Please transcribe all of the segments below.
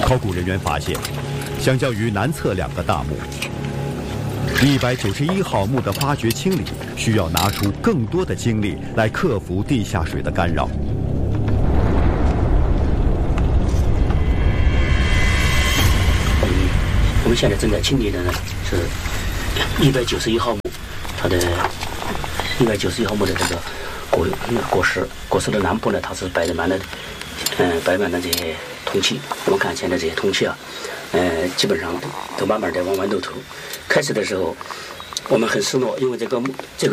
考古人员发现，相较于南侧2个大墓，191号墓的发掘清理需要拿出更多的精力来克服地下水的干扰。 我们现在正在清理的呢是191号墓，它的191号墓的这个果实的南部呢，它是摆满了这些铜器。我们看现在这些铜器啊，基本上都慢慢的往豌豆头。开始的时候我们很失落，因为这个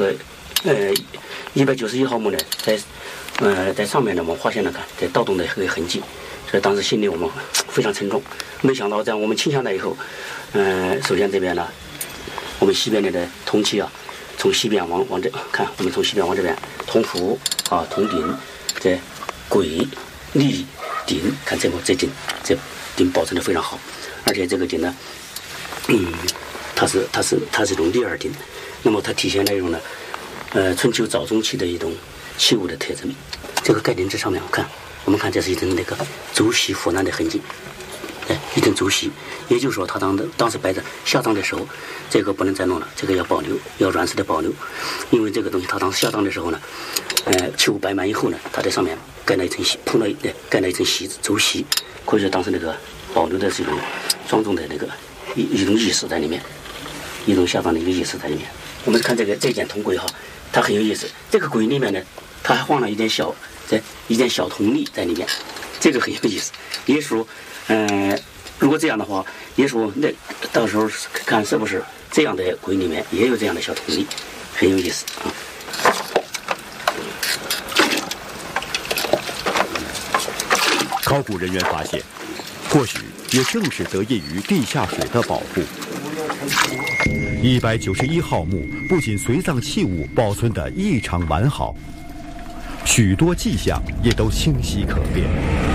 191号墓呢，在上面呢，我们发现了在盗洞的一个痕迹，所以当时心里我们非常沉重。没想到在我们清下来以后，首先这边呢，我们西边的铜器啊，从西边往这看，我们从西边往这边，铜壶啊、铜鼎、这簋、立鼎，看这鼎保存的非常好，而且这个鼎呢，它是一种立耳鼎，那么它体现了一种呢，春秋早中期的一种器物的特征。这个盖鼎这上面我们看这是一层那个轴席腐烂的痕迹。一层轴席，也就是说，他当时摆着下葬的时候，这个不能再弄了，这个要保留，要软式的保留，因为这个东西他当时下葬的时候呢，器物摆满以后呢，他在上面盖了一层席，盖了一层席子轴席，可以说当时那个保留的是一种庄重的那个一种意识在里面，一种下葬的一个意识在里面。我们看这件铜簋哈，它很有意思，这个簋里面呢，它还放了一件小铜粒在里面，这个很有意思，也说。如果这样的话，也说那到时候看是不是这样的簋里面也有这样的小铜粒，很有意思啊。 考古人员发现，或许也正是得益于地下水的保护，191号墓不仅随葬器物保存得异常完好，许多迹象也都清晰可辨。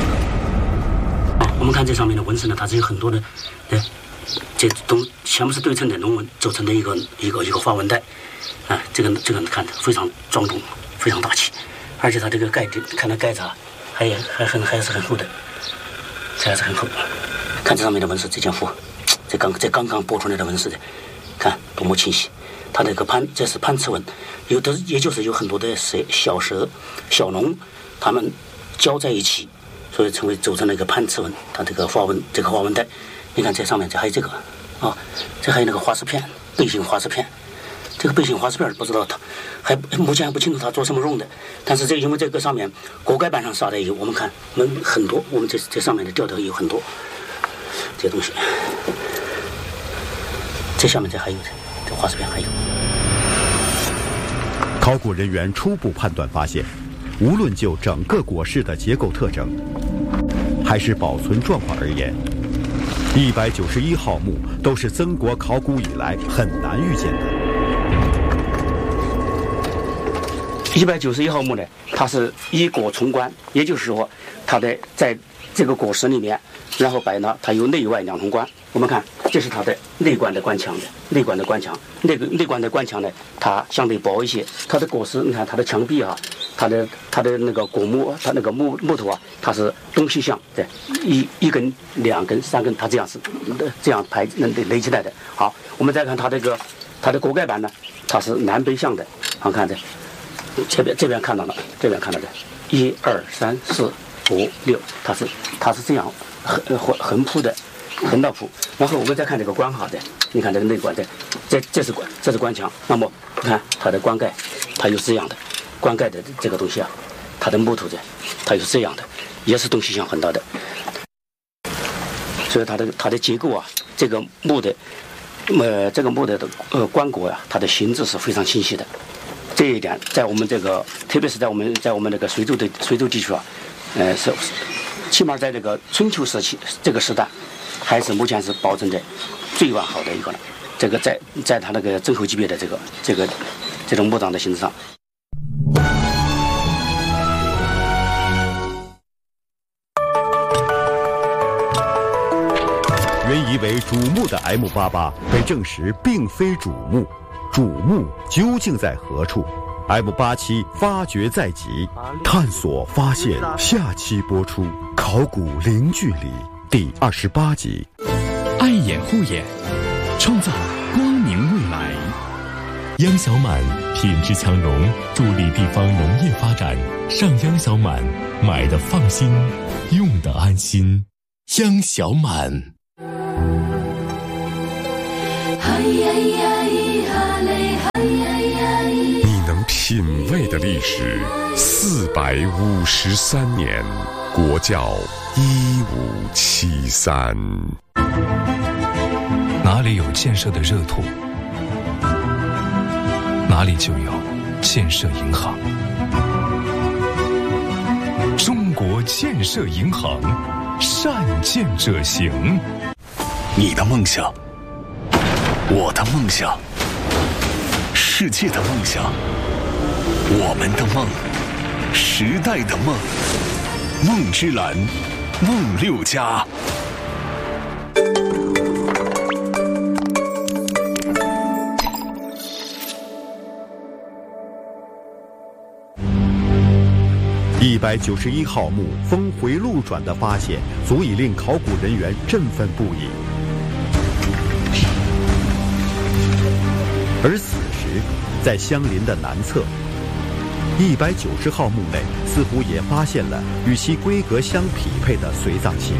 我们看这上面的纹饰呢，它是有很多的，这都全部是对称的龙纹组成的一个花纹带，这个看着非常庄重，非常大气，而且它这个盖子，看它盖子还是很厚的，还是很厚。看这上面的纹饰，这件符，这刚剥出来的纹饰的，看多么清晰。它这个这是攀刺纹，也就是有很多的小蛇、小龙，它们交在一起。所以组成了一个攀刺纹，它这个花纹带，你看这上面这还有这个这还有那个花石片，背形花石片。这个背形花石片不知道它目前还不清楚它做什么用的，但是因为这个上面锅盖板上撒的油，我们看很多，我们这上面的吊有很多这些东西。这下面这还有这花石片还有。 考古人员初步判断发现，无论就整个椁室的结构特征，还是保存状况而言，191号墓都是曾国考古以来很难遇见的。 191号墓呢，它是依椁从棺，也就是说，它在这个椁室里面，然后摆呢，它有内外2重棺。我们看，这是它的内棺的棺墙的，内棺的棺墙，内棺的棺墙呢，它相对薄一些。它的椁室，你看它的墙壁它的那个椁木，它那个木头它是东西向的，一根、2根、3根，它这样排垒起来的。好，我们再看它的锅盖板呢，它是南北向的。好看的，这边看到了，这边看到的，1、2、3、4、5、6，它是这样横铺的，横道铺。然后我们再看这个棺哈的，你看这个内棺的，这是棺墙。那么看它的棺盖，它有这样的。棺盖的这个东西它的木头的，它有这样的，也是东西向横道的，所以它的结构这个木的，棺椁它的形制是非常清晰的。这一点在我们特别是在我们那个随州地区是起码在这个春秋时期这个时代，还是目前是保证的最完好的一个了。这个在它那个曾侯级别的这种墓葬的形制上。 原以为主墓的 M88被证实并非主墓，主墓究竟在何处？ M87发掘在即，探索发现下期播出，考古零距离。 第28集。 爱眼护眼，创造光明未来。央小满品质强农，助力地方农业发展。上央小满，买的放心，用的安心。央小满。 你能品味的历史453年，国窖1573。 哪里有建设的热土，哪里就有建设银行。中国建设银行，善建者行。 你的梦想，我的梦想，世界的梦想，我们的梦，时代的梦。梦之蓝，梦六家。 191号墓峰回路转的发现，足以令考古人员振奋不已。而此时，在相邻的南侧，190号墓内似乎也发现了与其规格相匹配的随葬器。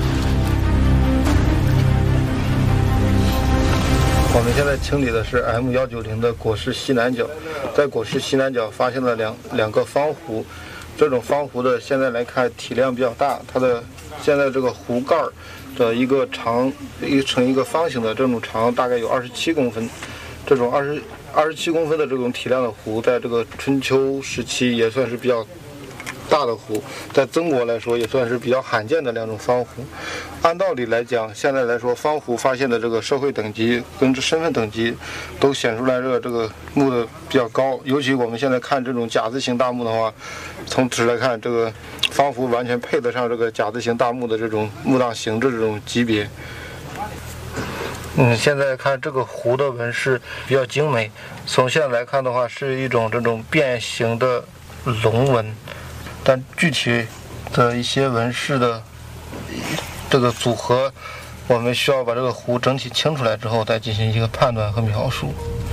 我们现在清理的是 M190的椁室西南角，在椁室西南角发现了两个方壶，这种方壶的现在来看体量比较大，它的现在这个壶盖的一个长呈一个方形的这种长大概有27公分，这种27公分的这种体量的壶，在这个春秋时期也算是比较大的壶，在曾国来说也算是比较罕见的两种方壶。按道理来讲，现在来说方壶发现的这个社会等级跟身份等级都显出来这个墓的比较高，尤其我们现在看这种甲字形大墓的话，从此来看这个方壶完全配得上这个甲字形大墓的这种墓葬形制这种级别。现在看这个壶的纹饰比较精美，从现在来看的话是一种这种变形的龙纹，但具体的一些纹饰的这个组合，我们需要把这个壶整体清出来之后再进行一个判断和描述。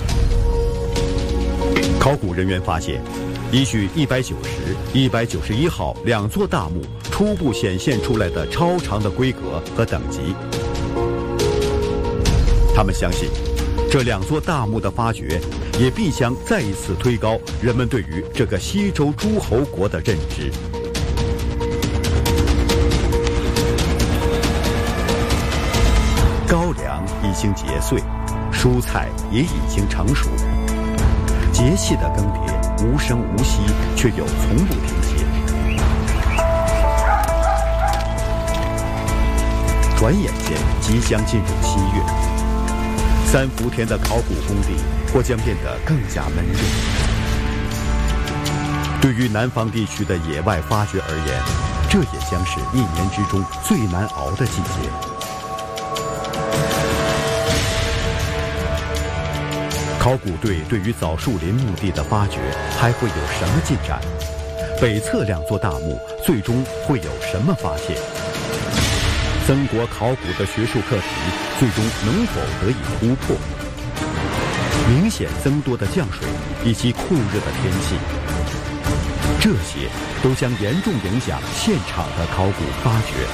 考古人员发现，依据190、191号两座大墓初步显现出来的超长的规格和等级，他们相信，这两座大墓的发掘也必将再一次推高人们对于这个西周诸侯国的认知。高粱已经结穗，蔬菜也已经成熟，节气的更迭无声无息，却又从不停歇。转眼间即将进入7月，三伏田的考古工地或将变得更加闷热。对于南方地区的野外发掘而言，这也将是一年之中最难熬的季节。考古队对于枣树林墓地的发掘还会有什么进展？北侧两座大墓最终会有什么发现？曾国考古的学术课题最终能否得以突破？明显增多的降水以及酷热的天气，这些都将严重影响现场的考古发掘。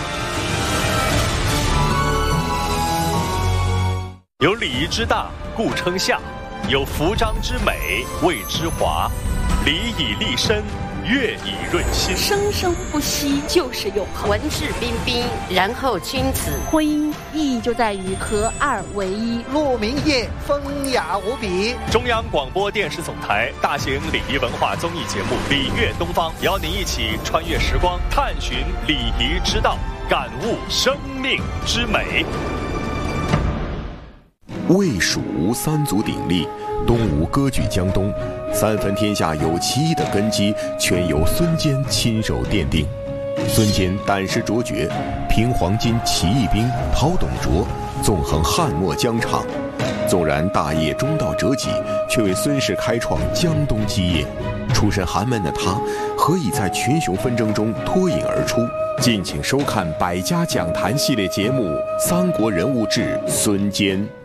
有礼仪之大，故称夏；有服章之美，谓之华。礼以立身，乐以润心。 生生不息就是永恒。 文质彬彬，然后君子。 婚姻意义就在于合二为一。 鹿鸣夜，风雅无比。 中央广播电视总台大型礼仪文化综艺节目《礼乐东方》，邀您一起穿越时光，探寻礼仪之道，感悟生命之美。 魏蜀吴三足鼎立，东吴割据江东，三分天下有其一的根基全由孙坚亲手奠定。孙坚胆识卓绝，平黄巾起义兵，讨董卓，纵横汉末疆场， 纵然大业中道折戟，却为孙氏开创江东基业。出身寒门的他，何以在群雄纷争中脱颖而出？敬请收看百家讲坛系列节目《三国人物志·孙坚》。